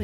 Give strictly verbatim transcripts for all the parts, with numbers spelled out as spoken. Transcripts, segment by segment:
story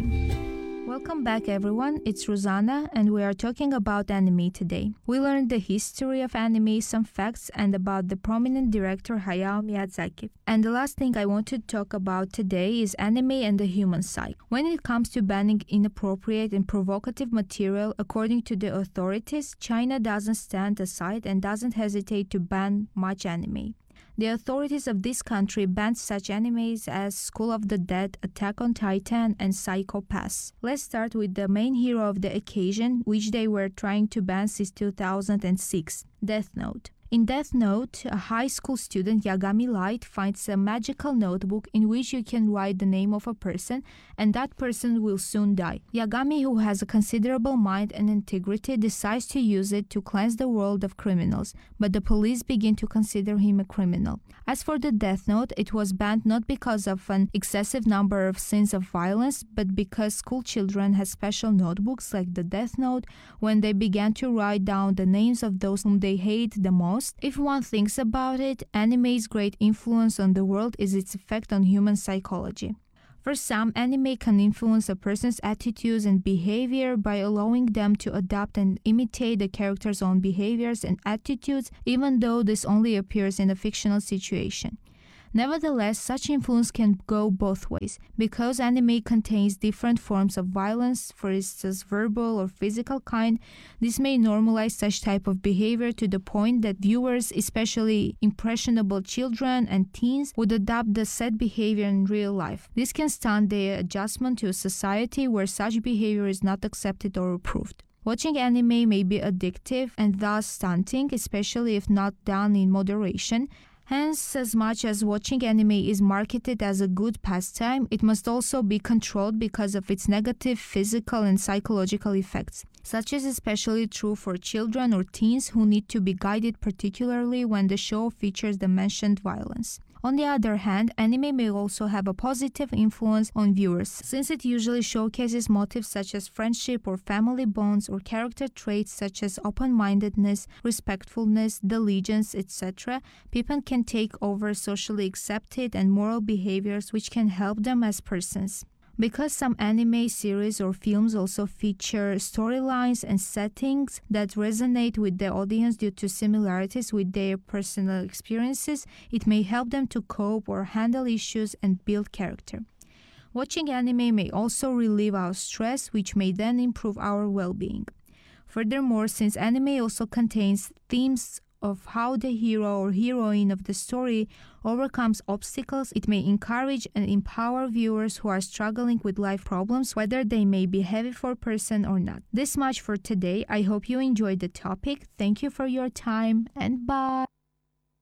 time. Welcome back everyone, it's Rosanna and we are talking about anime today. We learned the history of anime, some facts, and about the prominent director Hayao Miyazaki. And the last thing I want to talk about today is anime and the human psyche. When it comes to banning inappropriate and provocative material, according to the authorities, China doesn't stand aside and doesn't hesitate to ban much anime. The authorities of this country banned such animes as School of the Dead, Attack on Titan, and Psycho Pass. Let's start with the main hero of the occasion, which they were trying to ban since two thousand six, Death Note. In Death Note, a high school student, Yagami Light, finds a magical notebook in which you can write the name of a person, and that person will soon die. Yagami, who has a considerable mind and integrity, decides to use it to cleanse the world of criminals, but the police begin to consider him a criminal. As for the Death Note, it was banned not because of an excessive number of scenes of violence, but because school children had special notebooks like the Death Note when they began to write down the names of those whom they hate the most. If one thinks about it, anime's great influence on the world is its effect on human psychology. For some, anime can influence a person's attitudes and behavior by allowing them to adopt and imitate the character's own behaviors and attitudes, even though this only appears in a fictional situation. Nevertheless, such influence can go both ways. Because anime contains different forms of violence, for instance verbal or physical kind, this may normalize such type of behavior to the point that viewers, especially impressionable children and teens, would adopt the said behavior in real life. This can stunt their adjustment to a society where such behavior is not accepted or approved. Watching anime may be addictive and thus stunting, especially if not done in moderation. Hence, as much as watching anime is marketed as a good pastime, it must also be controlled because of its negative physical and psychological effects. Such is especially true for children or teens who need to be guided, particularly when the show features the mentioned violence. On the other hand, anime may also have a positive influence on viewers, since it usually showcases motives such as friendship or family bonds, or character traits such as open-mindedness, respectfulness, diligence, et cetera. People can take over socially accepted and moral behaviors which can help them as persons. Because some anime series or films also feature storylines and settings that resonate with the audience due to similarities with their personal experiences, it may help them to cope or handle issues and build character. Watching anime may also relieve our stress, which may then improve our well-being. Furthermore, since anime also contains themes of how the hero or heroine of the story overcomes obstacles, it may encourage and empower viewers who are struggling with life problems, whether they may be heavy for a person or not. This much for today. I hope you enjoyed the topic. Thank you for your time and bye!